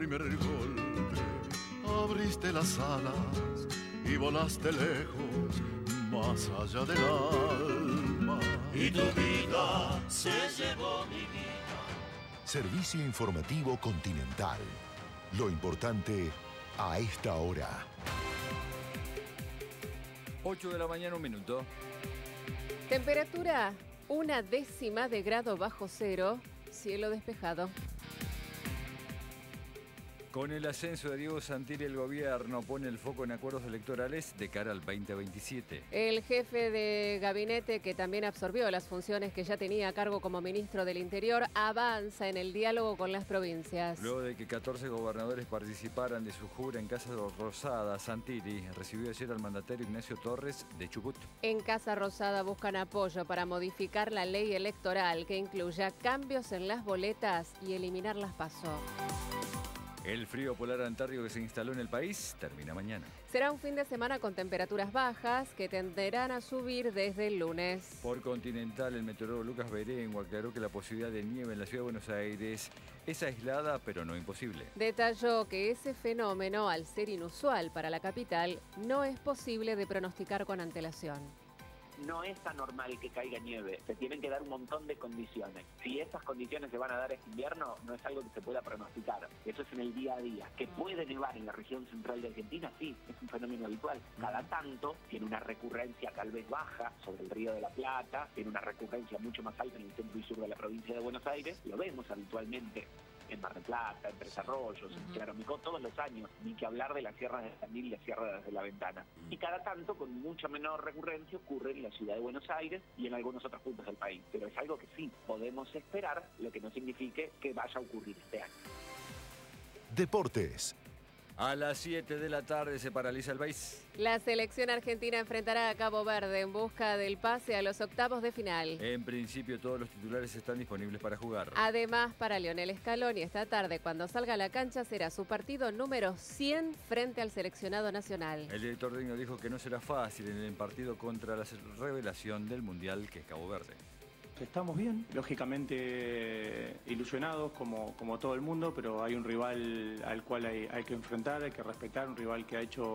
primer golpe, abriste las alas y volaste lejos, más allá del alma. Y tu vida se llevó mi vida. Servicio informativo Continental. Lo importante a esta hora. 8 de la mañana, 1 minuto. Temperatura 0,1 de grado bajo cero, cielo despejado. Con el ascenso de Diego Santilli, el gobierno pone el foco en acuerdos electorales de cara al 2027. El jefe de gabinete, que también absorbió las funciones que ya tenía a cargo como ministro del Interior, avanza en el diálogo con las provincias. Luego de que 14 gobernadores participaran de su jura en Casa Rosada, Santilli recibió ayer al mandatario Ignacio Torres de Chubut. En Casa Rosada buscan apoyo para modificar la ley electoral que incluya cambios en las boletas y eliminar las PASO. El frío polar antártico que se instaló en el país termina mañana. Será un fin de semana con temperaturas bajas que tenderán a subir desde el lunes. Por Continental, el meteorólogo Lucas Berengo aclaró que la posibilidad de nieve en la ciudad de Buenos Aires es aislada, pero no imposible. Detalló que ese fenómeno, al ser inusual para la capital, no es posible de pronosticar con antelación. No es anormal que caiga nieve, se tienen que dar un montón de condiciones. Si esas condiciones se van a dar este invierno, no es algo que se pueda pronosticar. Eso es en el día a día. ¿Que puede nevar en la región central de Argentina? Sí, es un fenómeno habitual. Cada tanto tiene una recurrencia tal vez baja sobre el Río de la Plata, tiene una recurrencia mucho más alta en el centro y sur de la provincia de Buenos Aires. Lo vemos habitualmente en Mar del Plata, en Tres Arroyos, en Claromicó, todos los años, ni que hablar de las sierras de Tandil y las sierras de La Ventana. Y cada tanto, con mucha menor recurrencia, ocurre en la ciudad de Buenos Aires y en algunos otros puntos del país. Pero es algo que sí podemos esperar, lo que no signifique que vaya a ocurrir este año. Deportes. A las 7 de la tarde se paraliza el país. La selección argentina enfrentará a Cabo Verde en busca del pase a los octavos de final. En principio, todos los titulares están disponibles para jugar. Además, para Lionel Scaloni, esta tarde, cuando salga a la cancha, será su partido número 100 frente al seleccionado nacional. El director técnico dijo que no será fácil en el partido contra la revelación del Mundial, que es Cabo Verde. Estamos bien, lógicamente ilusionados como todo el mundo, pero hay un rival al cual hay que enfrentar, hay que respetar, un rival que ha hecho